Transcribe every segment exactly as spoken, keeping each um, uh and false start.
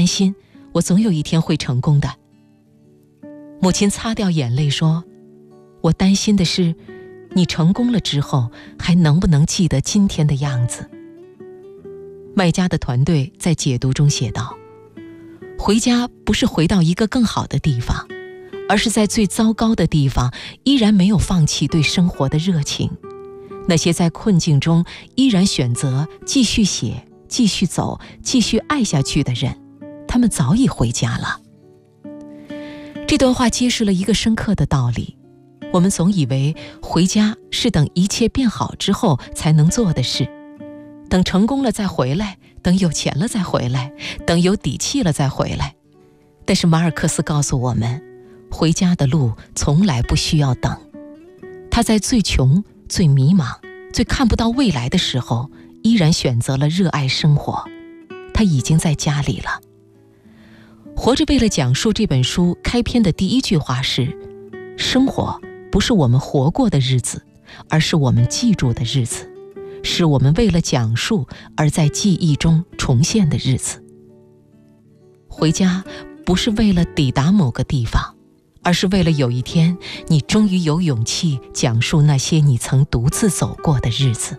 担心，我总有一天会成功的。母亲擦掉眼泪说，我担心的是你成功了之后还能不能记得今天的样子。麦家的团队在解读中写道，回家不是回到一个更好的地方，而是在最糟糕的地方依然没有放弃对生活的热情。那些在困境中依然选择继续写、继续走、继续爱下去的人，他们早已回家了。这段话揭示了一个深刻的道理，我们总以为回家是等一切变好之后才能做的事，等成功了再回来，等有钱了再回来，等有底气了再回来。但是马尔克斯告诉我们，回家的路从来不需要等。他在最穷、最迷茫、最看不到未来的时候，依然选择了热爱生活。他已经在家里了。活着为了讲述这本书开篇的第一句话是，生活不是我们活过的日子，而是我们记住的日子，是我们为了讲述而在记忆中重现的日子。回家不是为了抵达某个地方，而是为了有一天你终于有勇气讲述那些你曾独自走过的日子。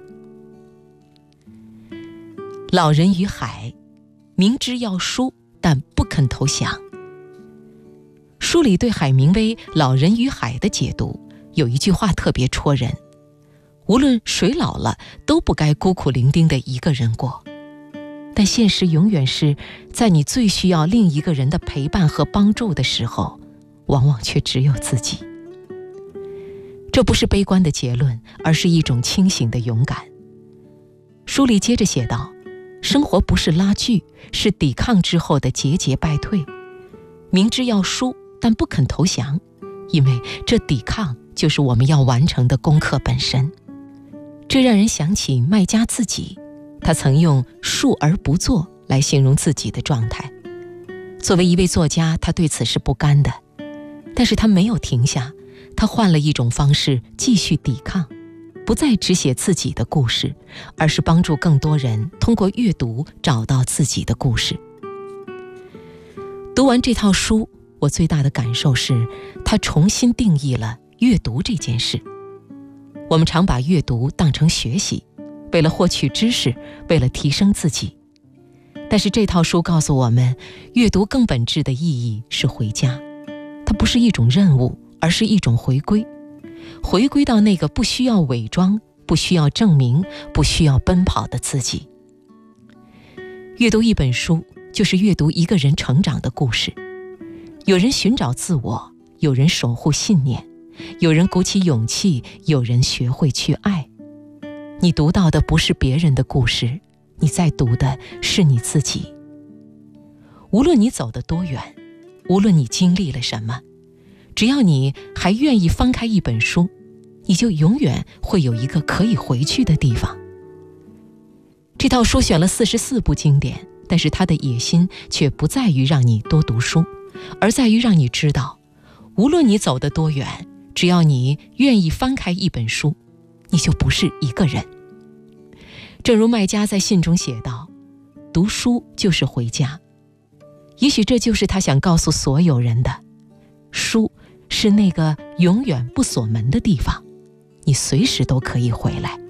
老人与海，明知要输但不肯投降。书里对海明威《老人与海》的解读有一句话特别戳人，无论谁老了都不该孤苦伶仃的一个人过，但现实永远是在你最需要另一个人的陪伴和帮助的时候，往往却只有自己。这不是悲观的结论，而是一种清醒的勇敢。书里接着写道，生活不是拉锯，是抵抗之后的节节败退。明知要输，但不肯投降，因为这抵抗就是我们要完成的功课本身。这让人想起麦家自己，他曾用述而不作来形容自己的状态。作为一位作家，他对此是不甘的，但是他没有停下，他换了一种方式继续抵抗，不再只写自己的故事，而是帮助更多人通过阅读找到自己的故事。读完这套书，我最大的感受是，它重新定义了阅读这件事。我们常把阅读当成学习，为了获取知识，为了提升自己。但是这套书告诉我们，阅读更本质的意义是回家。它不是一种任务，而是一种回归。回归到那个不需要伪装、不需要证明、不需要奔跑的自己。阅读一本书，就是阅读一个人成长的故事。有人寻找自我，有人守护信念，有人鼓起勇气，有人学会去爱。你读到的不是别人的故事，你在读的是你自己。无论你走得多远，无论你经历了什么，只要你还愿意翻开一本书，你就永远会有一个可以回去的地方。这套书选了四十四部经典，但是它的野心却不在于让你多读书，而在于让你知道，无论你走得多远，只要你愿意翻开一本书，你就不是一个人。正如麦家在信中写道，读书就是回家。也许这就是他想告诉所有人的，书是那个永远不锁门的地方，你随时都可以回来。